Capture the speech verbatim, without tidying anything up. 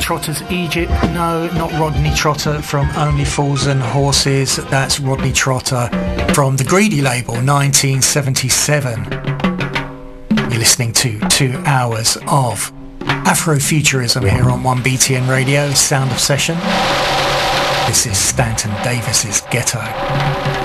Trotter's Egypt. No, not Rodney Trotter from Only Fools and Horses. That's Rodney Trotter from the Greedy label, nineteen seventy-seven. You're listening to two hours of Afrofuturism here on one B T N Radio, Sound of Session. This is Stanton Davis's Ghetto.